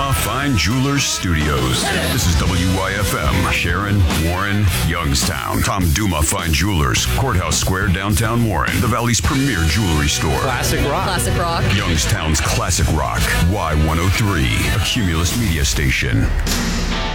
Duma Fine Jewelers Studios. This is WYFM, Sharon, Warren, Youngstown. Tom Duma Fine Jewelers, Courthouse Square, downtown Warren. The Valley's premier jewelry store. Classic rock. Classic rock. Youngstown's classic rock. Y103, a Cumulus media station.